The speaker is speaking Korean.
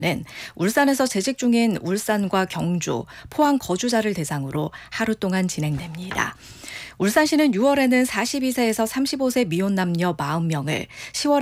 울산에서 재직 중인 울산과 경주, 포항 거주자를 대상으로 하루 동안 진행됩니다. 울산시는 6월에는 42세에서 35세 미혼 남녀 40명을, 10월에